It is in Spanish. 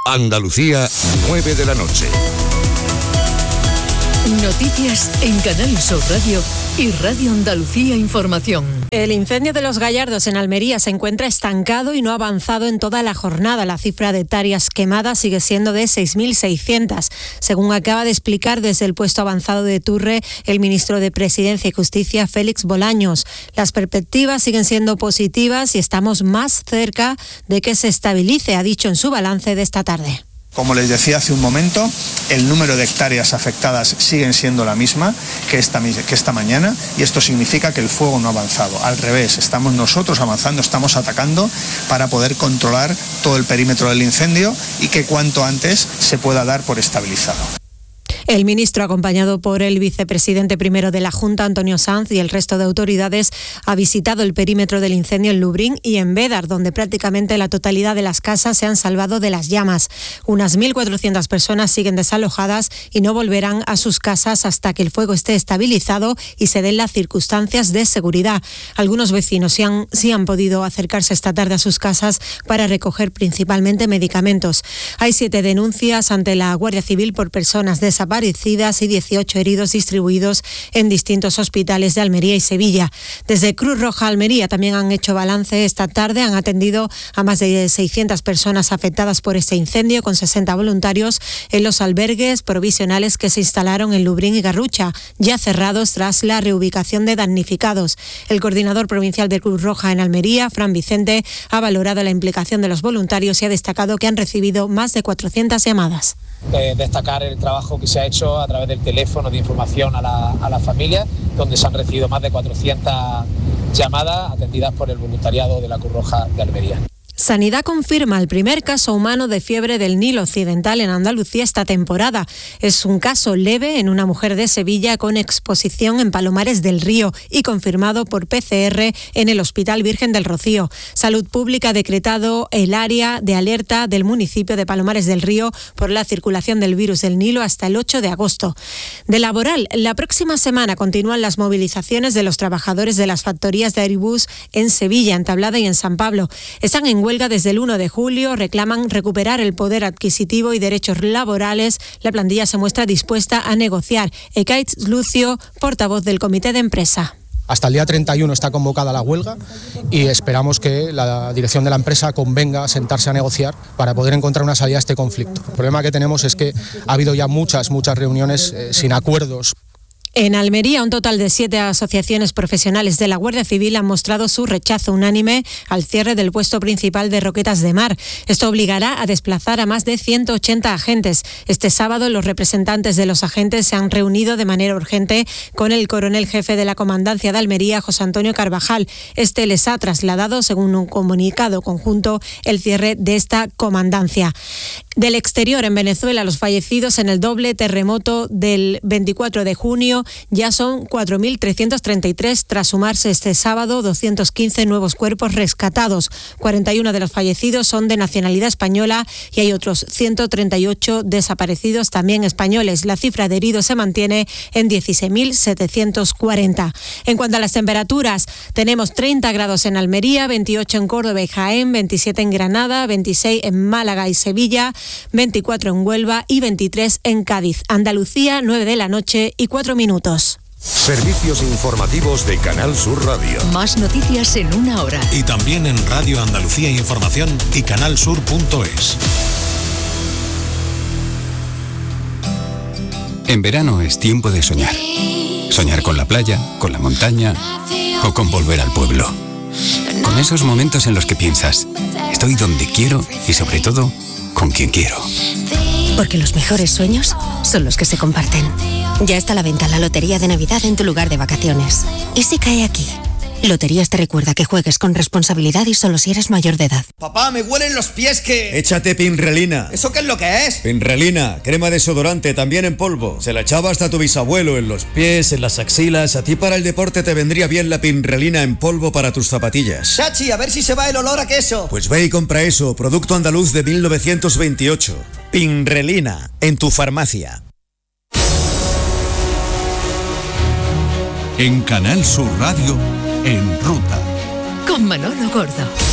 Andalucía, 9 de la noche. Noticias en Canal Sur Radio y Radio Andalucía Información. El incendio de Los Gallardos en Almería se encuentra estancado y no ha avanzado en toda la jornada. La cifra de hectáreas quemadas sigue siendo de 6.600, según acaba de explicar desde el puesto avanzado de Turre el ministro de Presidencia y Justicia, Félix Bolaños. Las perspectivas siguen siendo positivas y estamos más cerca de que se estabilice, ha dicho en su balance de esta tarde. Como les decía hace un momento, el número de hectáreas afectadas siguen siendo la misma que esta mañana, y esto significa que el fuego no ha avanzado. Al revés, estamos nosotros avanzando, estamos atacando para poder controlar todo el perímetro del incendio y que cuanto antes se pueda dar por estabilizado. El ministro, acompañado por el vicepresidente primero de la Junta, Antonio Sanz, y el resto de autoridades, ha visitado el perímetro del incendio en Lubrín y en Bédar, donde prácticamente la totalidad de las casas se han salvado de las llamas. Unas 1.400 personas siguen desalojadas y no volverán a sus casas hasta que el fuego esté estabilizado y se den las circunstancias de seguridad. Algunos vecinos sí han podido acercarse esta tarde a sus casas para recoger principalmente medicamentos. Hay 7 denuncias ante la Guardia Civil por personas desaparecidas y 18 heridos distribuidos en distintos hospitales de Almería y Sevilla. Desde Cruz Roja Almería también han hecho balance esta tarde, han atendido a más de 600 personas afectadas por este incendio, con 60 voluntarios en los albergues provisionales que se instalaron en Lubrín y Garrucha, ya cerrados tras la reubicación de damnificados. El coordinador provincial de Cruz Roja en Almería, Fran Vicente, ha valorado la implicación de los voluntarios y ha destacado que han recibido más de 400 llamadas. Destacar el trabajo que se ha hecho a través del teléfono de información a la familia, donde se han recibido más de 400 llamadas atendidas por el voluntariado de la Cruz Roja de Almería. Sanidad confirma el primer caso humano de fiebre del Nilo Occidental en Andalucía esta temporada. Es un caso leve en una mujer de Sevilla con exposición en Palomares del Río y confirmado por PCR en el Hospital Virgen del Rocío. Salud Pública ha decretado el área de alerta del municipio de Palomares del Río por la circulación del virus del Nilo hasta el 8 de agosto. De laboral, la próxima semana continúan las movilizaciones de los trabajadores de las factorías de Airbus en Sevilla, en Tablada y en San Pablo. Están en huelga desde el 1 de julio, reclaman recuperar el poder adquisitivo y derechos laborales. La plantilla se muestra dispuesta a negociar. Ekaitz Lucio, portavoz del comité de empresa. Hasta el día 31 está convocada la huelga y esperamos que la dirección de la empresa convenga a sentarse a negociar para poder encontrar una salida a este conflicto. El problema que tenemos es que ha habido ya muchas reuniones sin acuerdos. En Almería, un total de 7 asociaciones profesionales de la Guardia Civil han mostrado su rechazo unánime al cierre del puesto principal de Roquetas de Mar. Esto obligará a desplazar a más de 180 agentes. Este sábado, los representantes de los agentes se han reunido de manera urgente con el coronel jefe de la Comandancia de Almería, José Antonio Carvajal. Este les ha trasladado, según un comunicado conjunto, el cierre de esta comandancia. Del exterior, en Venezuela, los fallecidos en el doble terremoto del 24 de junio ya son 4.333, tras sumarse este sábado 215 nuevos cuerpos rescatados. 41 de los fallecidos son de nacionalidad española y hay otros 138 desaparecidos también españoles. La cifra de heridos se mantiene en 16.740. En cuanto a las temperaturas, tenemos 30 grados en Almería, 28 en Córdoba y Jaén, 27 en Granada, 26 en Málaga y Sevilla, 24 en Huelva y 23 en Cádiz. Andalucía, 9 de la noche y 4 minutos. Servicios informativos de Canal Sur Radio. Más noticias en una hora. Y también en Radio Andalucía Información y canalsur.es. En verano es tiempo de soñar. Soñar con la playa, con la montaña o con volver al pueblo. Con esos momentos en los que piensas, estoy donde quiero y sobre todo, con quien quiero. Porque los mejores sueños son los que se comparten. Ya está a la venta la Lotería de Navidad en tu lugar de vacaciones. ¿Y si cae aquí? Loterías te recuerda que juegues con responsabilidad y solo si eres mayor de edad. Papá, me huelen los pies que... Échate Pinrelina. ¿Eso qué es lo que es? Pinrelina, crema desodorante, también en polvo. Se la echaba hasta tu bisabuelo, en los pies, en las axilas. A ti para el deporte te vendría bien la Pinrelina en polvo para tus zapatillas. Chachi, a ver si se va el olor a queso. Pues ve y compra eso, producto andaluz de 1928. Pinrelina, en tu farmacia. En Canal Sur Radio, En Ruta. Con Manolo Gordo.